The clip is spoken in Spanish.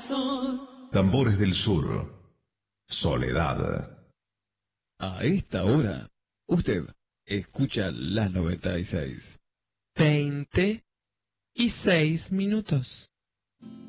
Tambores del Sur. Soledad. A esta hora, usted escucha la 96. 26 minutos.